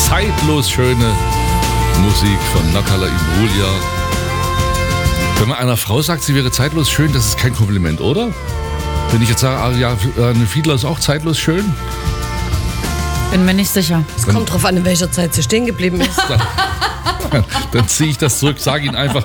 Zeitlos schöne Musik von Natalia Imbruglia. Wenn man einer Frau sagt, sie wäre zeitlos schön, das ist kein Kompliment, oder? Wenn ich jetzt sage, ja, eine Fiedler ist auch zeitlos schön. Bin mir nicht sicher. Es kommt drauf an, in welcher Zeit sie stehen geblieben ist. Dann ziehe ich das zurück, sage Ihnen einfach,